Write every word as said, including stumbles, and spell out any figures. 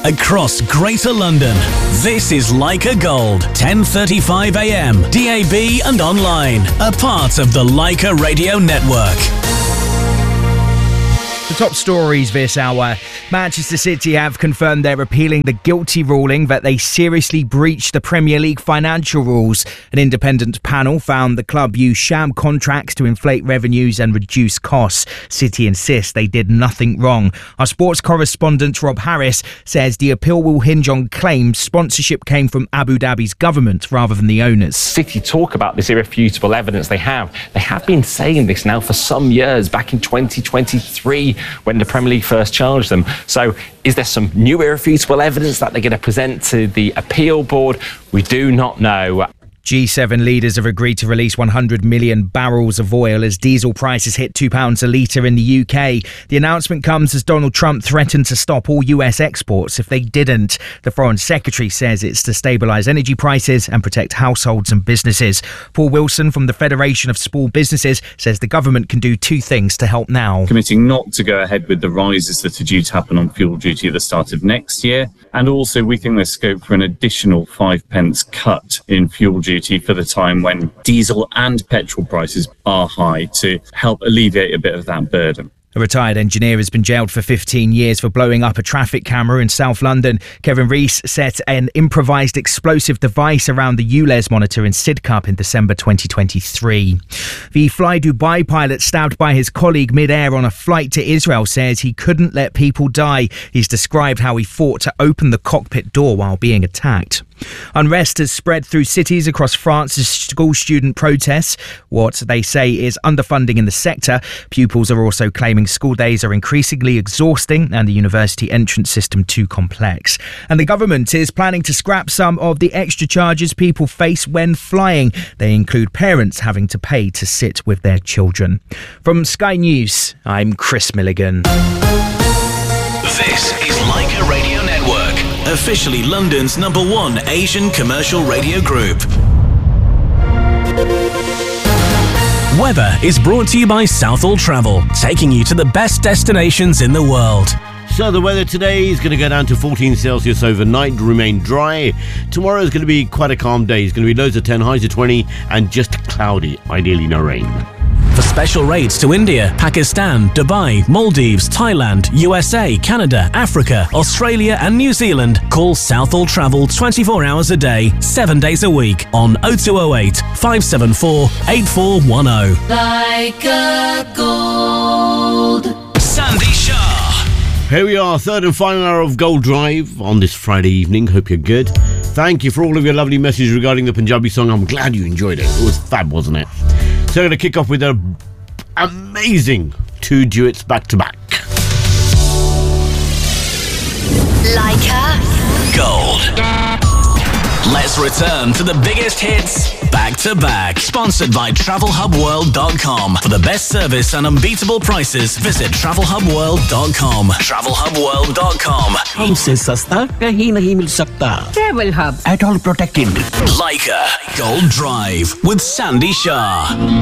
across Greater London. This is Leica Gold, ten thirty-five a m, D A B and online, a part of the Leica Radio Network. The top stories this hour. Manchester City have confirmed they're appealing the guilty ruling that they seriously breached the Premier League financial rules. An independent panel found the club used sham contracts to inflate revenues and reduce costs. City insists they did nothing wrong. Our sports correspondent Rob Harris says the appeal will hinge on claims sponsorship came from Abu Dhabi's government rather than the owners. City talk about this irrefutable evidence they have. They have been saying this now for some years, back in twenty twenty-three when the Premier League first charged them. So is there some new irrefutable evidence that they're going to present to the appeal board? We do not know. G seven leaders have agreed to release one hundred million barrels of oil as diesel prices hit two pounds a litre in the U K. The announcement comes as Donald Trump threatened to stop all U S exports if they didn't. The Foreign Secretary says it's to stabilise energy prices and protect households and businesses. Paul Wilson from the Federation of Small Businesses says the government can do two things to help now. Committing not to go ahead with the rises that are due to happen on fuel duty at the start of next year. And also we think there's scope for an additional five pence cut in fuel duty for the time when diesel and petrol prices are high to help alleviate a bit of that burden. A retired engineer has been jailed for fifteen years for blowing up a traffic camera in South London. Kevin Rees set an improvised explosive device around the U L E Z monitor in Sidcup in December twenty twenty-three. The Fly Dubai pilot stabbed by his colleague mid-air on a flight to Israel says he couldn't let people die. He's described how he fought to open the cockpit door while being attacked. Unrest has spread through cities across France as school student protests what they say is underfunding in the sector. Pupils are also claiming school days are increasingly exhausting and the university entrance system too complex. And the government is planning to scrap some of the extra charges people face when flying. They include parents having to pay to sit with their children. From Sky News, I'm Chris Milligan. This is Leica Radio Network, officially London's number one Asian commercial radio group. Weather is brought to you by Southall Travel, taking you to the best destinations in the world. So the weather today is going to go down to fourteen Celsius overnight, remain dry. Tomorrow is going to be quite a calm day. It's going to be lows of ten, highs of twenty, and just cloudy, ideally no rain. For special rates to India, Pakistan, Dubai, Maldives, Thailand, U S A, Canada, Africa, Australia and New Zealand, call Southall Travel twenty-four hours a day, seven days a week on oh two oh eight, five seven four, eight four one oh. Leica Gold. Sandy Shah. Here we are, third and final hour of Gold Drive on this Friday evening. Hope you're good. Thank you for all of your lovely messages regarding the Punjabi song. I'm glad you enjoyed it. It was fab, wasn't it? So I'm going to kick off with an amazing two duets back to back. Leica Gold. Let's return to the biggest hits back to back. Sponsored by travel hub world dot com. For the best service and unbeatable prices, visit travel hub world dot com. travel hub world dot com. हमसे सस्ता कहीं नहीं मिल सकता. Travel Hub. At all protected. Leica Gold Drive with Sandy Shah.